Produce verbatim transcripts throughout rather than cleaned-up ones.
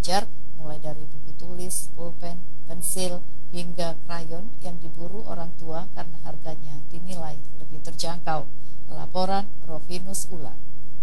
belajar, mulai dari buku tulis, pulpen, pensil, hingga krayon yang diburu orang tua karena harganya dinilai lebih terjangkau. Laporan Rovinus Ula.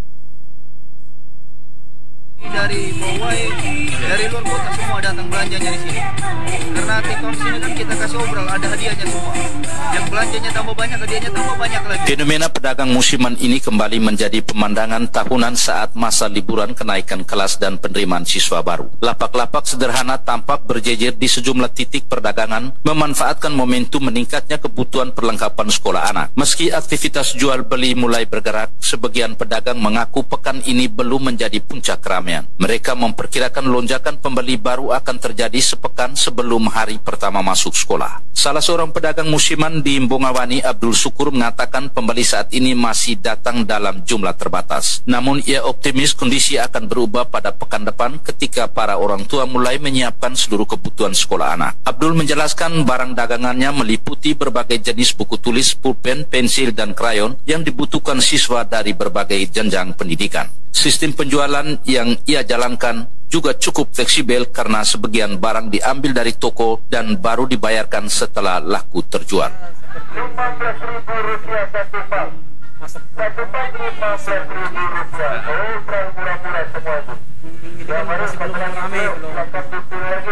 Dari Bawai, dari luar kota semua datang belanjanya di sini. Karena tiktok sini kan kita kasih obral, ada hadiahnya semua. Yang belanjanya tambah banyak, hadiahnya tambah banyak lagi. Fenomena pedagang musiman ini kembali menjadi pemandangan tahunan saat masa liburan kenaikan kelas dan penerimaan siswa baru. Lapak-lapak sederhana tampak berjejer di sejumlah titik perdagangan, memanfaatkan momentum meningkatnya kebutuhan perlengkapan sekolah anak. Meski aktivitas jual beli mulai bergerak, sebagian pedagang mengaku pekan ini belum menjadi puncak keramaian. Mereka memperkirakan lonjakan pembeli baru akan terjadi sepekan sebelum hari pertama masuk sekolah. Salah seorang pedagang musiman di Mbongawani, Abdul Syukur, mengatakan pembeli saat ini masih datang dalam jumlah terbatas. Namun ia optimis kondisi akan berubah pada pekan depan ketika para orang tua mulai menyiapkan seluruh kebutuhan sekolah anak. Abdul menjelaskan barang dagangannya meliputi berbagai jenis buku tulis, pulpen, pensil, dan krayon yang dibutuhkan siswa dari berbagai jenjang pendidikan. Sistem penjualan yang ia jalankan juga cukup fleksibel karena sebagian barang diambil dari toko dan baru dibayarkan setelah laku terjual. lima belas ribu rupiah satu pak. Satu pak lima belas ribu rupiah. Oh, murah-murah semua itu. Yang harus masih ramai belum. delapan ribu lagi.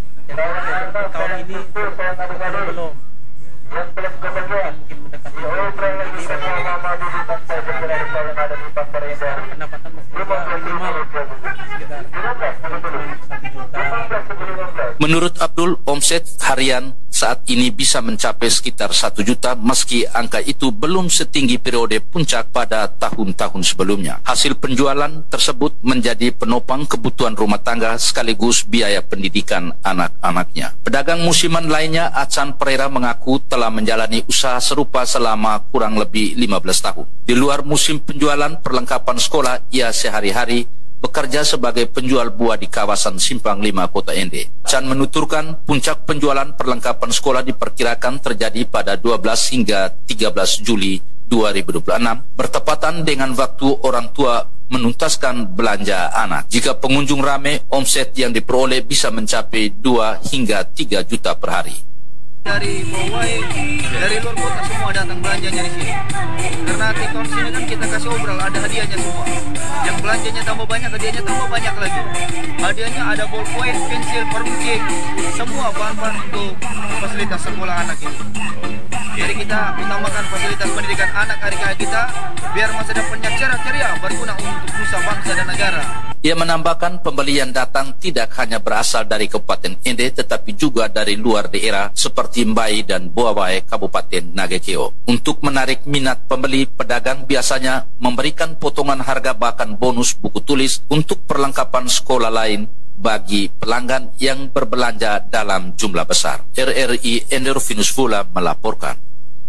Tahun ini belum. Yang belum kebagian. Ya, oh, lagi semua mama di depan saya segera yang ada di pasar Indah. Pendapatan masih minimal sekitar satu juta. Menurut Abdul, omset harian saat ini bisa mencapai sekitar satu juta meski angka itu belum setinggi periode puncak pada tahun-tahun sebelumnya. Hasil penjualan tersebut menjadi penopang kebutuhan rumah tangga sekaligus biaya pendidikan anak-anaknya. Pedagang musiman lainnya, Acan Pereira, mengaku telah menjalani usaha serupa selama kurang lebih lima belas tahun. Di luar musim penjualan perlengkapan sekolah, ia sehari-hari bekerja sebagai penjual buah di kawasan Simpang lima, Kota Ende. Chan menuturkan puncak penjualan perlengkapan sekolah diperkirakan terjadi pada dua belas hingga tiga belas Juli dua ribu dua puluh enam, bertepatan dengan waktu orang tua menuntaskan belanja anak. Jika pengunjung ramai, omset yang diperoleh bisa mencapai dua hingga tiga juta per hari. Dari Bawai, dari luar kota semua datang belanjanya di sini. Karena tiktok sini kan kita kasih obral, ada hadiahnya semua. Yang belanjanya tambah banyak, hadiahnya tambah banyak lagi. Hadiahnya ada ballpoint, pensil, permukik, semua bahan-bahan untuk fasilitas sekolah anak ini. Jadi kita utamakan fasilitas pendidikan anak adik-adik kita biar masa depannya cerah ceria, berguna untuk nusa bangsa dan negara. Ia menambahkan pembelian datang tidak hanya berasal dari Kabupaten Ende tetapi juga dari luar daerah seperti Mbai dan Buawai, Kabupaten Nagekeo. Untuk menarik minat pembeli, pedagang biasanya memberikan potongan harga bahkan bonus buku tulis untuk perlengkapan sekolah lain bagi pelanggan yang berbelanja dalam jumlah besar. R R I Ende Rovinus Ula melaporkan.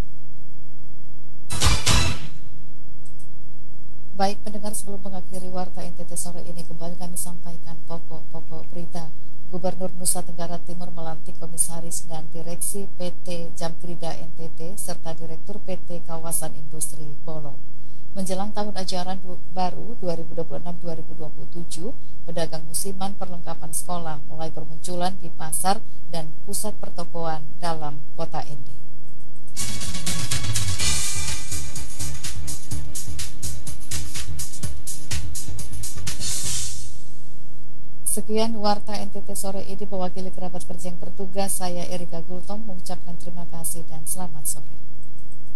Baik pendengar, sebelum mengakhiri Warta N T T sore ini, kembali kami sampaikan pokok-pokok berita. Gubernur Nusa Tenggara Timur melantik komisaris dan direksi P T Jamkrida N T T serta direktur P T Kawasan Industri Bolo. Menjelang tahun ajaran baru dua ribu dua puluh enam dua ribu dua puluh tujuh, pedagang musiman perlengkapan sekolah mulai bermunculan di pasar dan pusat pertokoan dalam kota Ende. Sekian Warta N T T sore ini, mewakili kerabat kerja yang bertugas, saya Erika Gultom mengucapkan terima kasih dan selamat sore.